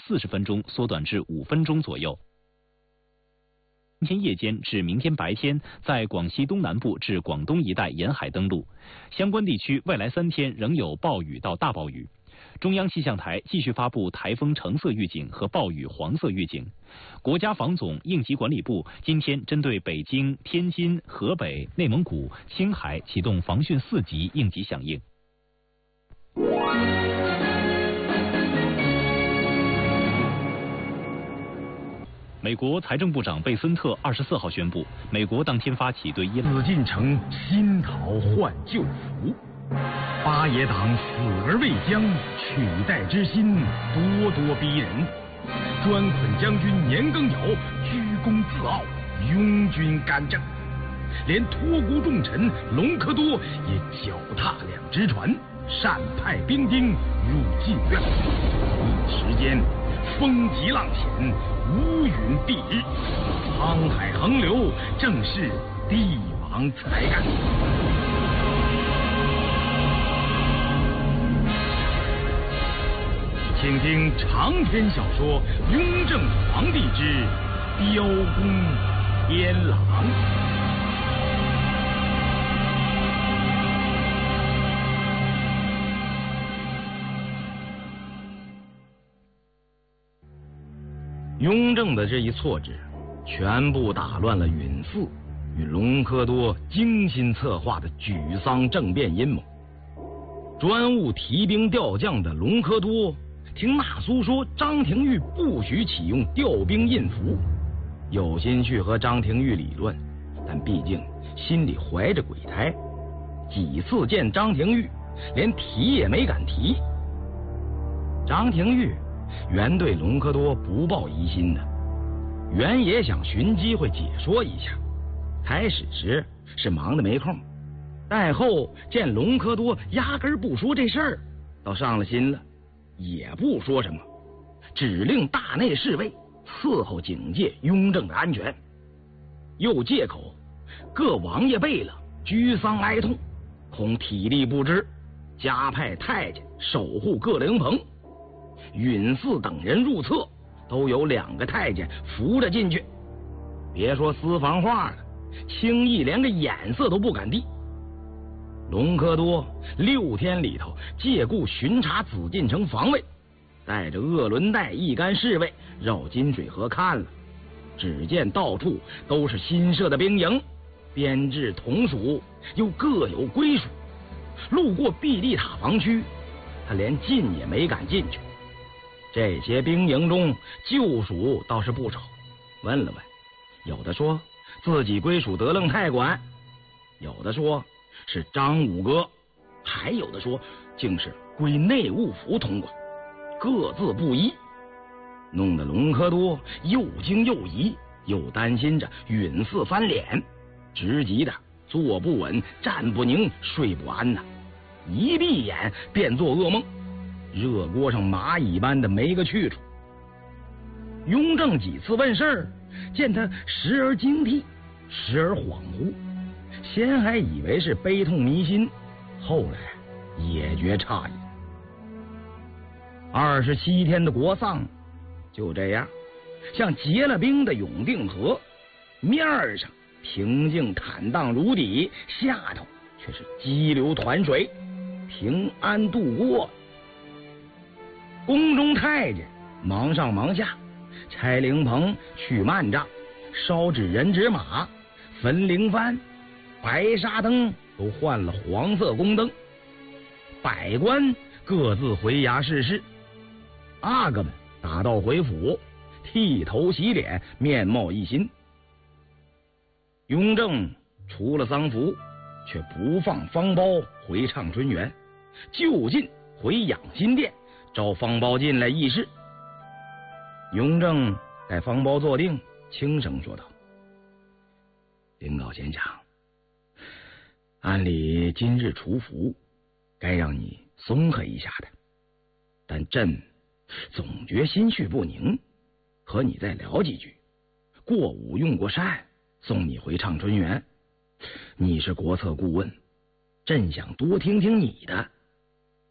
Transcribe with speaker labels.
Speaker 1: 40分钟缩短至5分钟左右。今天夜间至明天白天，在广西东南部至广东一带沿海登陆，相关地区未来3天仍有暴雨到大暴雨。中央气象台继续发布台风橙色预警和暴雨黄色预警。国家防总应急管理部今天针对北京、天津、河北、内蒙古、青海启动防汛4级应急响应。美国财政部长贝森特24号宣布，美国当天发起对伊朗。
Speaker 2: 紫禁城新桃换旧符，八爷党死而未僵，取代之心咄咄逼人。专捆将军年羹尧居功自傲，拥军干政，连托孤重臣隆科多也脚踏2只船，擅派兵丁入晋院。一时间风急浪险，乌云蔽日，沧海横流，正是帝王才干。请听长篇小说《雍正皇帝之雕弓天狼》。雍正的这一错指，全部打乱了允嗣与隆科多精心策划的举丧政变阴谋。专务提兵调将的隆科多听纳苏说张廷玉不许启用调兵印符，有心去和张廷玉理论，但毕竟心里怀着鬼胎，几次见张廷玉连提也没敢提。张廷玉原对隆科多不抱疑心的，原也想寻机会解说一下，开始时是忙得没空，但后见隆科多压根不说这事儿，倒上了心了，也不说什么，只令大内侍卫伺候警戒雍正的安全，又借口各王爷贝勒居丧哀痛，恐体力不支，加派太监守护各灵棚。允嗣等人入册，都有2个太监扶着进去，别说私房话了，轻易连个眼色都不敢递。隆科多6天里头借故巡查紫禁城防卫，带着鄂伦岱一干侍卫绕金水河看了，只见到处都是新设的兵营，编制同属，又各有归属。路过碧丽塔防区，他连进也没敢进去。这些兵营中旧属倒是不少，问了问，有的说自己归属德楞泰管，有的说是张武哥，还有的说竟是归内务府统管，各自不一，弄得隆科多又惊又疑，又担心着允嗣翻脸，直急的坐不稳，站不宁，睡不安呐，一闭眼便做噩梦，热锅上蚂蚁般的没个去处。雍正几次问事儿，见他时而惊惕，时而恍惚，先还以为是悲痛迷心，后来也觉诧异。27天的国丧就这样像结了冰的永定河，面上平静坦荡如底，下头却是激流湍水，平安度过。宫中太监忙上忙下，拆灵棚，去幔帐，烧纸人纸马，焚灵幡，白纱灯都换了黄色宫灯，百官各自回衙事事，阿哥们打道回府，剃头洗脸，面貌一新。雍正除了丧服，却不放方苞回畅春园，就近回养心殿召方苞进来议事。雍正待方苞坐定，轻声说道：“禀老先生，按理今日除服，该让你松和一下的，但朕总觉心绪不宁，和你再聊几句，过午用过膳，送你回畅春园。你是国策顾问，朕想多听听你的。